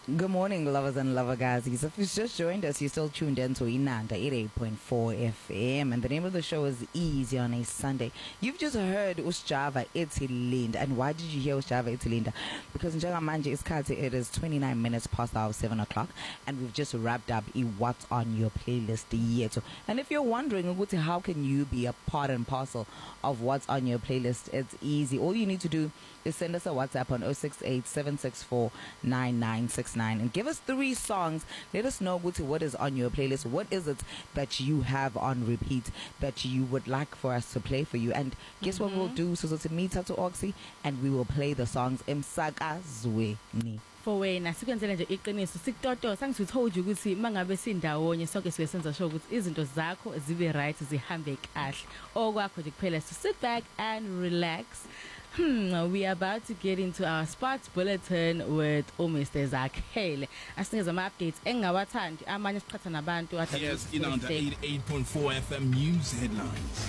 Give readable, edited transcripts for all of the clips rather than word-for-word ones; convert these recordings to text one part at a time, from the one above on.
Good morning, lovers and lover guys. If you've just joined us, you're still tuned in to Inanda 88.4 FM, and the name of the show is Easy on a Sunday. You've just heard Usjava Itilinda. And why did you hear Usjava Itilinda? Because Njengamanje isikhathi it is 29 minutes past our 7 o'clock, and we've just wrapped up What's on Your Playlist yethu. And if you're wondering, Uguti, how can you be a part and parcel of What's on Your Playlist? It's easy. All you need to do is send us a WhatsApp on 068-764-9969 and give us 3 songs. Let us know what is on your playlist. What is it that you have on repeat that you would like for us to play for you? And guess what we'll do? So to meet to Oxy, and we will play the songs emsakazweni. For wena sikwenzele nje iqiniso sikutoto sangithold you ukuthi mangabe sindawonye sonke sibe senza sure ukuthi izinto zakho zibe right zihambe kahle okwakho nje kuphela so sit back and relax. We are about to get into our sports bulletin with Mr. Zakhele. Asinikeza ama updates engawathandi amanye siqhatha nabantu athi yes, Inanda 88.4 FM news headlines.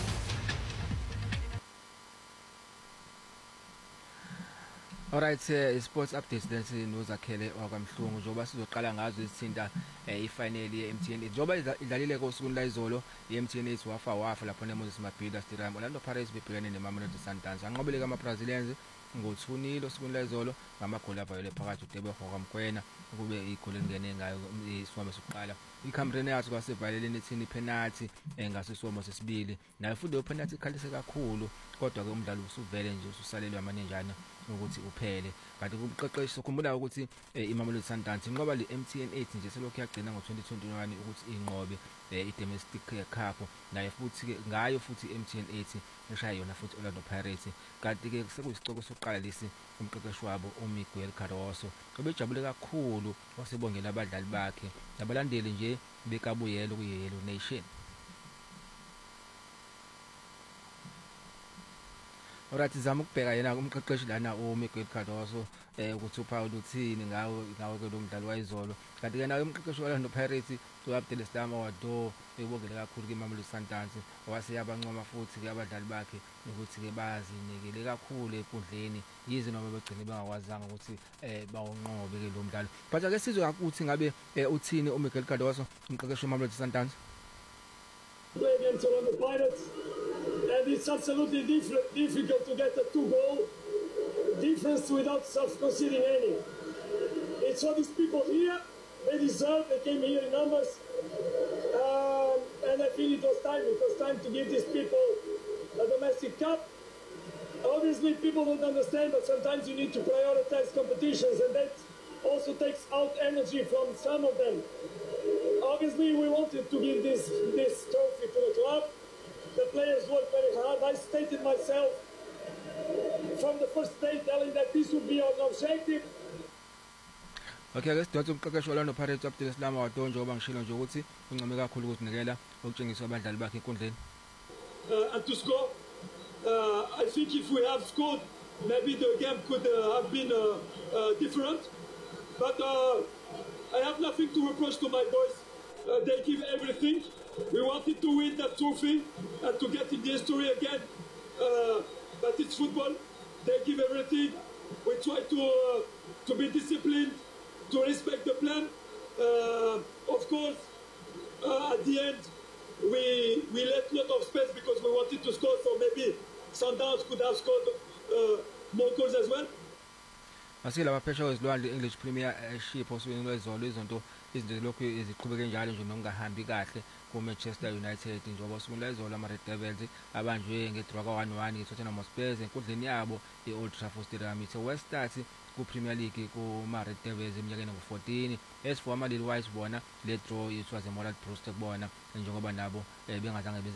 Alright, sports updates lethi nozakhele wakwamhlungu njoba sizoqala ngazo isithinta ifinal ye-MTN njoba idlalile kosuku layizolo ye-MTN wafa lapho neMoses Mabhida Stadium. Orlando Pirates bebhekene neMamelodi Sundowns anqobeleka ama-Brazilians ngo-2-0 osuku layizolo ngamagoli avayele phakathi uDebego kwaMkwena kube igoli elingene ngayo isisomo sokuqala iCambrenians kwasevaleleni ithini penalty ngasesomo sesibili nayo futhi penalty ikhalise kakhulu kodwa ke umdlalo usuvele nje ususalelwe amanenjana ukuthi uphele kanti kumqeqeshi sokhumbula ukuthi iMamelodi Sundowns inqoba le-MTN 8 nje selokhu yagcina ngo-2021 ukuthi inqobe i-domestic cup naye futhi ke ngayo futhi iMTN 8 eshaya yona futhi Orlando Pirates kanti ke sekuyisicoko sokuqala lesi umqeqeshi wabo uMiguel Cardoso obejabule kakhulu wasebongela abadlali bakhe nabalandeli nje bekabuyela kuyeYellow Nation. Alright, zama ukubheka yena umqeqeshi lana uMiguel Cardoso ukuthi uPaul uthini ngawo ke lo mdlalo wayizolo kanti ke nayo umqeqeshi waLorlando Pirates uAbdel Slama Wado ebongela kakhulu keMamelodi Sundowns wase yabancoma futhi ke abadlali bakhe ukuthi ke bazinikele kakhulu enkundleni yize noma begcine bengakwazanga ukuthi bawunqobe ke lo mdlalo but ake sizwe ukuthi ngabe uthini uMiguel Cardoso umqeqeshi weMamelodi Sundowns. Play against Orlando Pirates. And it's absolutely difficult to get a 2-goal difference without self-conceding any. It's what these people here, they deserve. They came here in numbers. And I feel it was time to give these people a domestic cup. Obviously, people don't understand, but sometimes you need to prioritize competitions, and that also takes out energy from some of them. Obviously, we wanted to give this trophy to the club. The players worked very hard. I stated myself from the first day telling that this would be our objective. Okay, ke sidonsa umqeqeshi waLorlando Pirates uAbdel Slama Wado njengoba ngishilo nje ukuthi uncome kakhulu ukuzinikela ukutshengisa abadlali bakhe enkundleni. And to score, I think if we have scored, maybe the game could have been different. But I have nothing to reproach to my boys. They give everything. We wanted to win that trophy and to get in the history again. But it's football. They give everything. We try to be disciplined, to respect the plan. Of course, at the end, we left a lot of space because we wanted to score. So maybe Sundowns could have scored more goals as well. Asile abaphesha wezilwandle English Premiership oswini lwezolo izinto izinto lokhu iziqhubeke njalo nje nokungahambi kahle kuManchester United njengoba oswini lwezolo ama Red Devils abanjwe ngedraw ka-1-1 ngeTottenham Hotspur enkundleni yabo eOld Trafford Stadium ithe West Start kuPremier League kuma Red Devils eminyakeni ngo-14 esifo amalili wise bona le draw it was a moral boost kubona njengoba nabo bengazange